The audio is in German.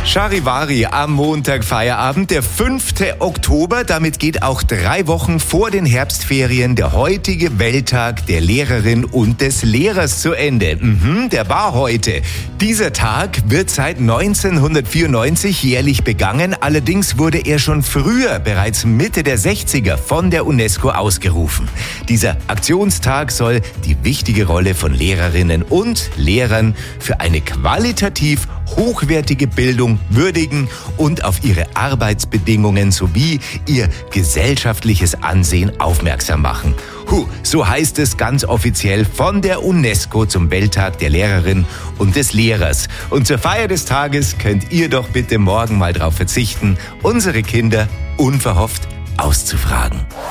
Charivari am Montag Feierabend, der 5. Oktober. Damit geht auch 3 Wochen vor den Herbstferien der heutige Welttag der Lehrerin und des Lehrers zu Ende. Der war heute. Dieser Tag wird seit 1994 jährlich begangen. Allerdings wurde er schon früher, bereits Mitte der 60er, von der UNESCO ausgerufen. Dieser Aktionstag soll die wichtige Rolle von Lehrerinnen und Lehrern für eine qualitativ hochwertige Bildung würdigen und auf ihre Arbeitsbedingungen sowie ihr gesellschaftliches Ansehen aufmerksam machen. So heißt es ganz offiziell von der UNESCO zum Welttag der Lehrerin und des Lehrers. Und zur Feier des Tages könnt ihr doch bitte morgen mal darauf verzichten, unsere Kinder unverhofft auszufragen.